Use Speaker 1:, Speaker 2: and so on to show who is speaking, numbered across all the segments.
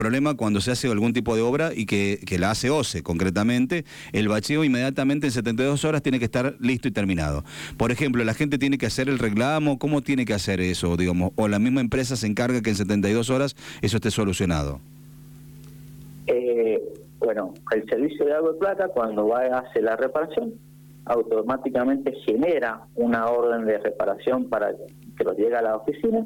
Speaker 1: problema cuando se hace algún tipo de obra y que la hace OCE concretamente, el bacheo inmediatamente en 72 horas tiene que estar listo y terminado. Por ejemplo, la gente tiene que hacer el reclamo, ¿cómo tiene que hacer eso, digamos? O la misma empresa se encarga que en 72 horas eso esté solucionado.
Speaker 2: Bueno, el servicio de agua y plata, cuando va a hacer la reparación, automáticamente genera una orden de reparación para que los llegue a la oficina.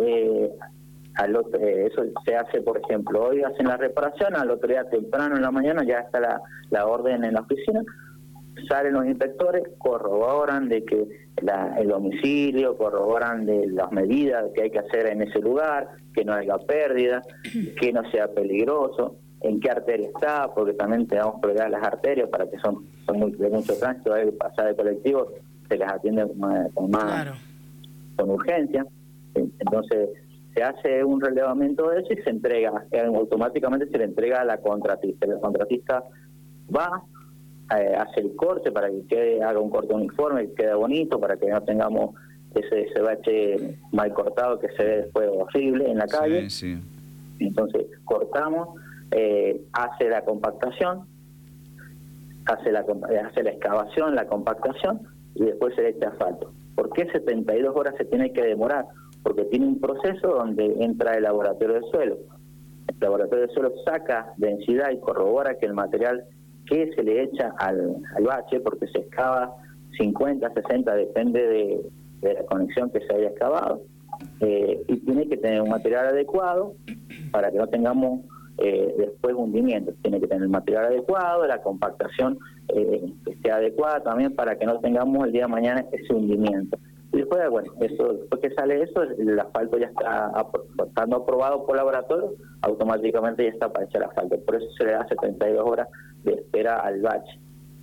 Speaker 2: Eso se hace, por ejemplo, hoy hacen la reparación, al otro día temprano en la mañana ya está la orden en la oficina, salen los inspectores, corroboran de que el domicilio, corroboran de las medidas que hay que hacer en ese lugar, que no haya pérdida, que no sea peligroso, en qué arteria está, porque también tenemos que pegar las arterias para que son de mucho tránsito, hay que pasar de colectivo, se les atiende con urgencia. Entonces se hace un relevamiento de eso y se entrega, automáticamente se le entrega a la contratista. La contratista va, hace el corte para que haga un corte uniforme, que quede bonito, para que no tengamos ese bache mal cortado que se ve después horrible en la calle.
Speaker 1: Sí.
Speaker 2: Entonces cortamos, hace la compactación, hace la excavación, la compactación y después se le echa asfalto. ¿Por qué 72 horas se tiene que demorar? Porque tiene un proceso donde entra el laboratorio de suelo. El laboratorio de suelo saca densidad y corrobora que el material que se le echa al bache, porque se excava 50, 60, depende de la conexión que se haya excavado, y tiene que tener un material adecuado para que no tengamos después hundimiento. Tiene que tener el material adecuado, la compactación que esté adecuada también para que no tengamos el día de mañana ese hundimiento. Y después, después que sale eso, el asfalto ya estando aprobado por laboratorio, automáticamente ya está para echar asfalto. Por eso se le da 72 horas de espera al bache.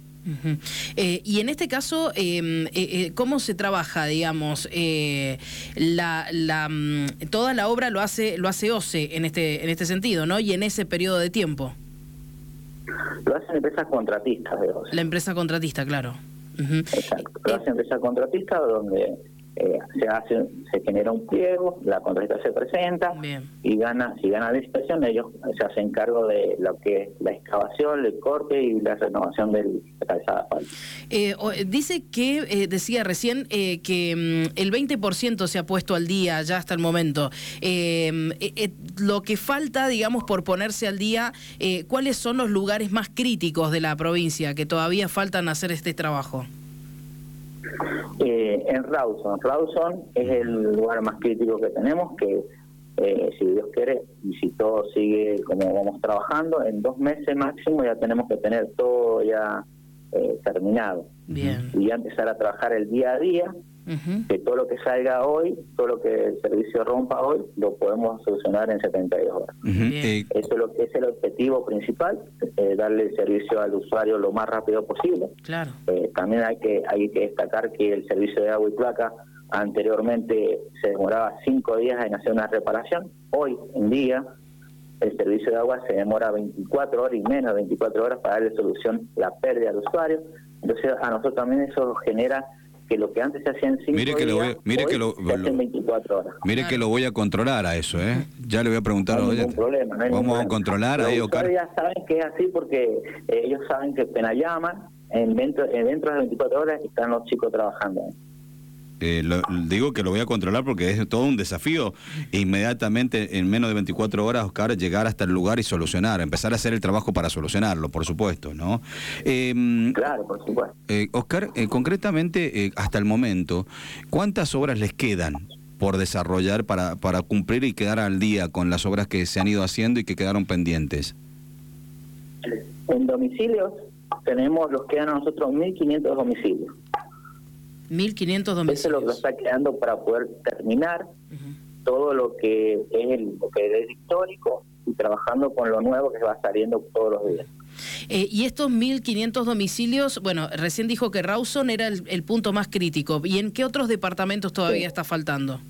Speaker 3: Y en este caso, ¿cómo se trabaja, digamos? Toda la obra lo hace OCE en este sentido, ¿no? Y en ese periodo de tiempo.
Speaker 2: Lo hacen empresas contratistas de OCE.
Speaker 3: La empresa contratista, claro.
Speaker 2: Exacto. Lo hacen empresas contratistas donde se genera un pliego, la contratista se presenta. Bien. Y si gana la licitación, ellos se hacen cargo de lo que es la excavación, el corte y la renovación del calzada asfalto.
Speaker 3: Dice que, decía recién, que el 20% se ha puesto al día ya hasta el momento. Lo que falta, digamos, por ponerse al día, ¿cuáles son los lugares más críticos de la provincia que todavía faltan hacer este trabajo?
Speaker 2: En Rawson es el lugar más crítico que tenemos, que si Dios quiere y si todo sigue como vamos trabajando, en 2 meses máximo ya tenemos que tener todo ya terminado.
Speaker 3: Bien.
Speaker 2: Y ya empezar a trabajar el día a día, que todo lo que salga hoy, todo lo que el servicio rompa hoy, lo podemos solucionar en 72 horas. Eso es el objetivo principal, darle el servicio al usuario lo más rápido posible.
Speaker 3: Claro.
Speaker 2: También hay que destacar que el servicio de agua y placa anteriormente se demoraba 5 días en hacer una reparación. Hoy en día el servicio de agua se demora 24 horas y menos de 24 horas para darle solución a la pérdida al usuario. Entonces a nosotros también eso genera que lo que antes se hacía en 5 días, se hace en 24 horas.
Speaker 1: Mire que lo voy a controlar a eso, ¿eh? Ya le voy a preguntar.
Speaker 2: No hay ningún problema.
Speaker 1: Vamos a controlar ahí, Oscar.
Speaker 2: Los ya saben que es así porque ellos saben que apenas llaman, dentro de las 24 horas están los chicos trabajando.
Speaker 1: Digo que lo voy a controlar porque es todo un desafío inmediatamente en menos de 24 horas, Oscar, llegar hasta el lugar y solucionar, empezar a hacer el trabajo para solucionarlo, por supuesto, ¿no?
Speaker 2: Claro, por supuesto.
Speaker 1: Oscar, concretamente, hasta el momento, ¿cuántas obras les quedan por desarrollar para cumplir y quedar al día con las obras que se han ido haciendo y que quedaron pendientes?
Speaker 2: En domicilios los quedan a nosotros 1.500 domicilios.
Speaker 3: 1.500 domicilios.
Speaker 2: Eso es lo que nos está quedando para poder terminar todo lo que es histórico y trabajando con lo nuevo que va saliendo todos los días.
Speaker 3: Y estos 1.500 domicilios, bueno, recién dijo que Rawson era el punto más crítico. ¿Y en qué otros departamentos todavía está faltando?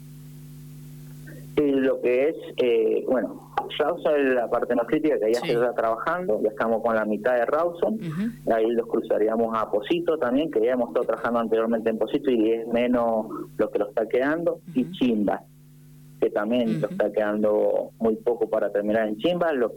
Speaker 2: Lo que es, Rawson es la parte más crítica, que ya se está trabajando, ya estamos con la mitad de Rawson, ahí los cruzaríamos a Pocito también, que ya hemos estado trabajando anteriormente en Pocito y es menos lo que lo está quedando, y Chimba. que también lo está quedando muy poco para terminar en Chimba. Lo